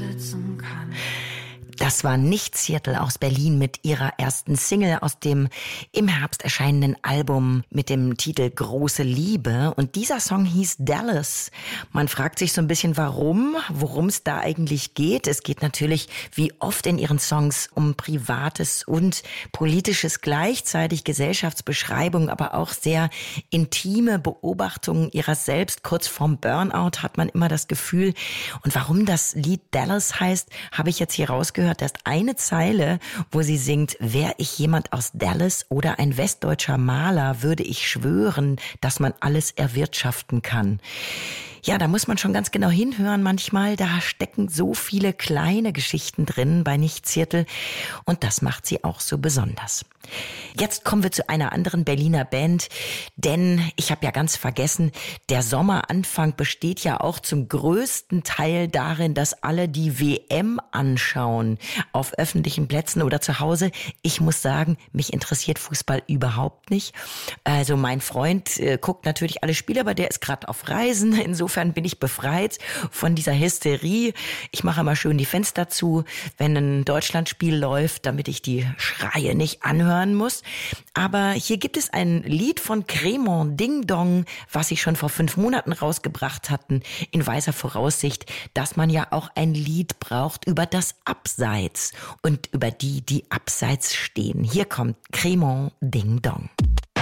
sitzen kann. Das war nicht Seattle aus Berlin mit ihrer ersten Single aus dem im Herbst erscheinenden Album mit dem Titel Große Liebe. Und dieser Song hieß Dallas. Man fragt sich so ein bisschen, worum es da eigentlich geht. Es geht natürlich wie oft in ihren Songs um Privates und Politisches gleichzeitig, Gesellschaftsbeschreibung, aber auch sehr intime Beobachtungen ihrer selbst. Kurz vorm Burnout hat man immer das Gefühl. Und warum das Lied Dallas heißt, habe ich jetzt hier rausgehört. Da ist eine Zeile, wo sie singt: Wär ich jemand aus Dallas oder ein westdeutscher Maler, würde ich schwören, dass man alles erwirtschaften kann. Ja, da muss man schon ganz genau hinhören manchmal. Da stecken so viele kleine Geschichten drin bei Nicht-Seattle. Und das macht sie auch so besonders. Jetzt kommen wir zu einer anderen Berliner Band. Denn ich habe ja ganz vergessen, der Sommeranfang besteht ja auch zum größten Teil darin, dass alle die WM anschauen. Auf öffentlichen Plätzen oder zu Hause. Ich muss sagen, mich interessiert Fußball überhaupt nicht. Also mein Freund guckt natürlich alle Spiele, aber der ist gerade auf Reisen. Insofern bin ich befreit von dieser Hysterie. Ich mache immer schön die Fenster zu, wenn ein Deutschlandspiel läuft, damit ich die Schreie nicht anhören muss. Aber hier gibt es ein Lied von Cremant Ding Dong, was sie schon vor 5 Monaten rausgebracht hatten, in weiser Voraussicht, dass man ja auch ein Lied braucht über das Abseits und über die abseits stehen. Hier kommt Cremant Ding Dong.